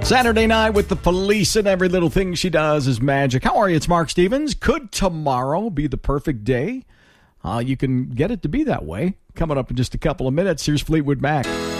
Saturday night with the police and every little thing she does is magic. How are you? It's Mark Stevens. Could tomorrow be the perfect day? You can get it to be that way. Coming up in just a couple of minutes, here's Fleetwood Mac.